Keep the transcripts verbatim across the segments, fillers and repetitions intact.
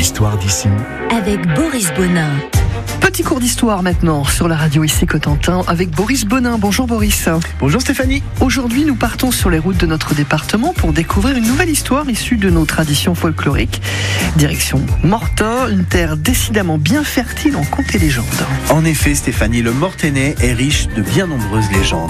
l'histoire d'ici avec Boris Bonin. Petit cours d'histoire maintenant sur la radio ici Cotentin avec Boris Bonin. Bonjour Boris. Bonjour Stéphanie. Aujourd'hui nous partons sur les routes de notre département pour découvrir une nouvelle histoire issue de nos traditions folkloriques. Direction Mortain, une terre décidément bien fertile en contes et légendes. En effet Stéphanie, le Mortainais est riche de bien nombreuses légendes.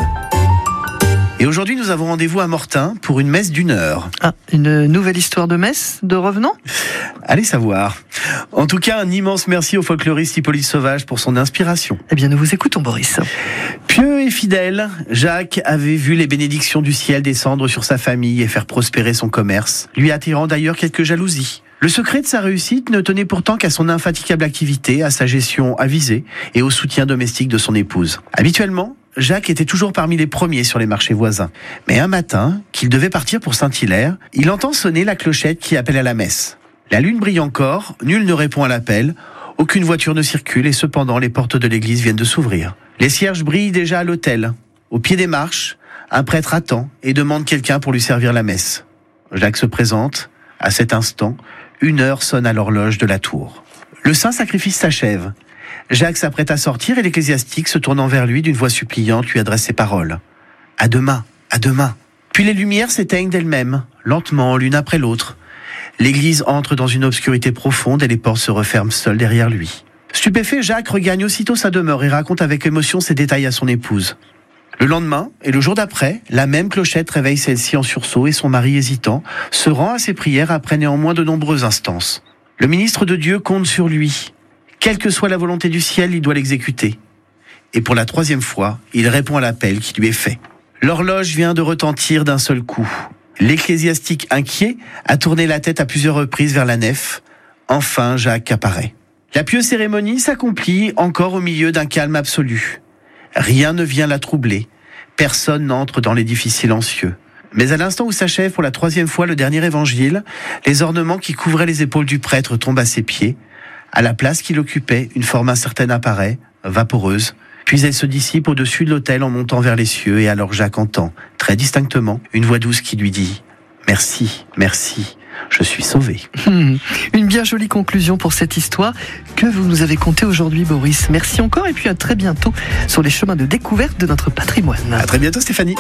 Et aujourd'hui nous avons rendez-vous à Mortain pour une messe d'une heure. Ah, une nouvelle histoire de messe, de revenants ? Allez savoir. En tout cas, un immense merci au folkloriste Hippolyte Sauvage pour son inspiration. Eh bien, nous vous écoutons, Boris. Pieux et fidèle, Jacques avait vu les bénédictions du ciel descendre sur sa famille et faire prospérer son commerce, lui attirant d'ailleurs quelques jalousies. Le secret de sa réussite ne tenait pourtant qu'à son infatigable activité, à sa gestion avisée et au soutien domestique de son épouse. Habituellement, Jacques était toujours parmi les premiers sur les marchés voisins. Mais un matin, qu'il devait partir pour Saint-Hilaire, il entend sonner la clochette qui appelle à la messe. La lune brille encore, nul ne répond à l'appel, aucune voiture ne circule et cependant les portes de l'église viennent de s'ouvrir. Les cierges brillent déjà à l'autel. Au pied des marches, un prêtre attend et demande quelqu'un pour lui servir la messe. Jacques se présente. À cet instant, une heure sonne à l'horloge de la tour. Le saint sacrifice s'achève. Jacques s'apprête à sortir et l'ecclésiastique, se tournant vers lui d'une voix suppliante, lui adresse ces paroles. « À demain, à demain !» Puis les lumières s'éteignent d'elles-mêmes, lentement, l'une après l'autre. L'église entre dans une obscurité profonde et les portes se referment seules derrière lui. Stupéfait, Jacques regagne aussitôt sa demeure et raconte avec émotion ces détails à son épouse. Le lendemain et le jour d'après, la même clochette réveille celle-ci en sursaut et son mari hésitant se rend à ses prières après néanmoins de nombreuses instances. Le ministre de Dieu compte sur lui. Quelle que soit la volonté du ciel, il doit l'exécuter. Et pour la troisième fois, il répond à l'appel qui lui est fait. L'horloge vient de retentir d'un seul coup. L'ecclésiastique inquiet a tourné la tête à plusieurs reprises vers la nef. Enfin, Jacques apparaît. La pieuse cérémonie s'accomplit encore au milieu d'un calme absolu. Rien ne vient la troubler. Personne n'entre dans l'édifice silencieux. Mais à l'instant où s'achève pour la troisième fois le dernier évangile, les ornements qui couvraient les épaules du prêtre tombent à ses pieds. À la place qu'il occupait, une forme incertaine apparaît, vaporeuse. Puis elle se dissipe au-dessus de l'autel en montant vers les cieux et alors Jacques entend, très distinctement, une voix douce qui lui dit « Merci, merci, je suis sauvé. Hum, » Une bien jolie conclusion pour cette histoire que vous nous avez contée aujourd'hui, Boris. Merci encore et puis à très bientôt sur les chemins de découverte de notre patrimoine. À très bientôt Stéphanie.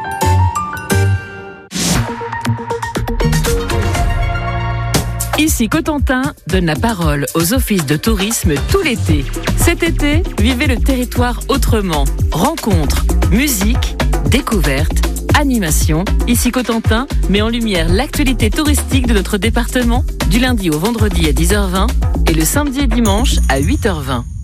Ici Cotentin donne la parole aux offices de tourisme tout l'été. Cet été, vivez le territoire autrement. Rencontres, musique, découvertes, animation. Ici Cotentin met en lumière l'actualité touristique de notre département du lundi au vendredi à dix heures vingt et le samedi et dimanche à huit heures vingt.